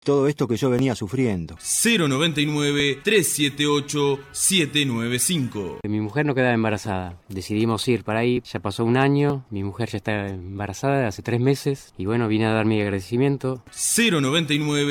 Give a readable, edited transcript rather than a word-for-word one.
todo esto que yo venía sufriendo. 099-378-795. Mi mujer no quedaba embarazada. Decidimos ir para ahí. Ya pasó un año. Mi mujer ya está embarazada hace 3 meses. Y bueno, vine a dar mi agradecimiento. 099